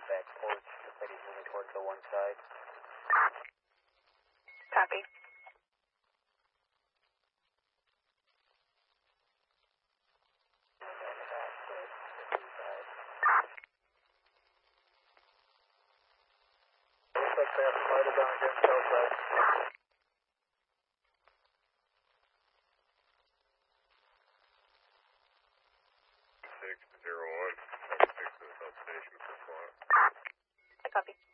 back porch. Looks like he's moving towards the one side. Copy. Looks like they're farther down against the outside. 601, 76 to the substation for SWAT. I copy.